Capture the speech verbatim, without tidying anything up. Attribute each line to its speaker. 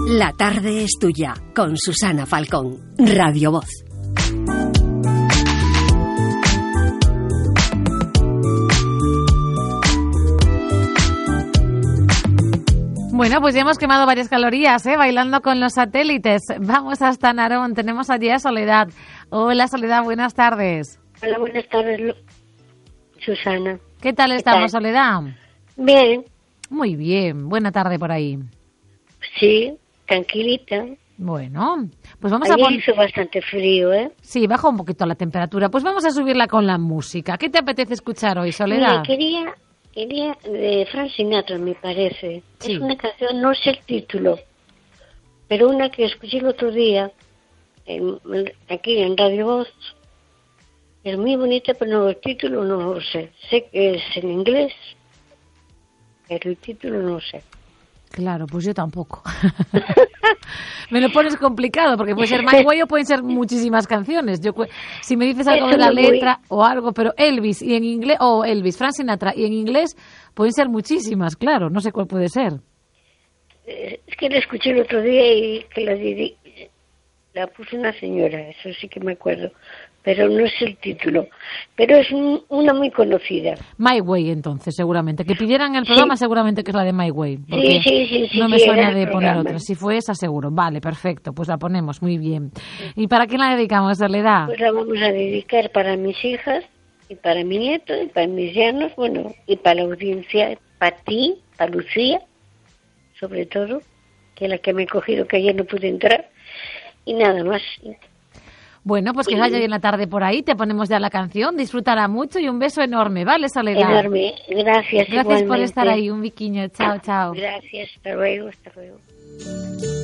Speaker 1: La tarde es tuya, con Susana Falcón, Radio Voz.
Speaker 2: Bueno, pues ya hemos quemado varias calorías, ¿eh? Bailando con los satélites. Vamos hasta Narón. Tenemos allí a Soledad. Hola, Soledad, buenas tardes.
Speaker 3: Hola, buenas tardes, Susana.
Speaker 2: ¿Qué tal
Speaker 3: ¿Qué
Speaker 2: estamos,
Speaker 3: tal?
Speaker 2: Soledad?
Speaker 3: Bien.
Speaker 2: Muy bien. Buena tarde por ahí.
Speaker 3: Sí, tranquilita.
Speaker 2: Bueno, pues vamos
Speaker 3: Ayer
Speaker 2: a poner...
Speaker 3: hizo bastante frío, ¿eh?
Speaker 2: Sí, bajó un poquito la temperatura. Pues vamos a subirla con la música. ¿Qué te apetece escuchar hoy, Soledad?
Speaker 3: Mira, quería, quería de Frank Sinatra, me parece.
Speaker 2: Sí.
Speaker 3: Es una canción, no sé el título, pero una que escuché el otro día, en, aquí en Radio Voz. Es muy bonita, pero no, el título no lo sé. Sé que es en inglés, pero el título no sé.
Speaker 2: Claro, pues yo tampoco. Me lo pones complicado, porque puede ser My Way o pueden ser muchísimas canciones. Yo, si me dices algo de la letra o algo, pero Elvis y en inglés, o Elvis, Frank Sinatra y en inglés, pueden ser muchísimas, claro, no sé cuál puede ser.
Speaker 3: Es que la escuché el otro día y que la, diri- la puso una señora, eso sí que me acuerdo, pero no es el título, pero es un, una muy conocida.
Speaker 2: My Way, entonces, seguramente. Que pidieran el programa, sí. Seguramente que es la de My Way.
Speaker 3: Sí, sí, sí, sí.
Speaker 2: No me
Speaker 3: sí,
Speaker 2: suena de
Speaker 3: programa.
Speaker 2: poner otra. Si fue esa, seguro. Vale, perfecto, pues la ponemos, muy bien. ¿Y para quién la dedicamos, Soledad?
Speaker 3: Pues la vamos a dedicar para mis hijas, y para mi nieto, y para mis yernos, bueno, y para la audiencia, para ti, para Lucía, sobre todo, que es la que me he cogido, que ayer no pude entrar, y nada más.
Speaker 2: Bueno, pues que vaya bien la tarde por ahí, te ponemos ya la canción, disfrutará mucho y un beso enorme, ¿vale, Soledad?
Speaker 3: Enorme, gracias.
Speaker 2: Gracias
Speaker 3: igualmente.
Speaker 2: por estar ahí, un biquiño, chao, chao.
Speaker 3: Gracias, hasta luego, hasta luego.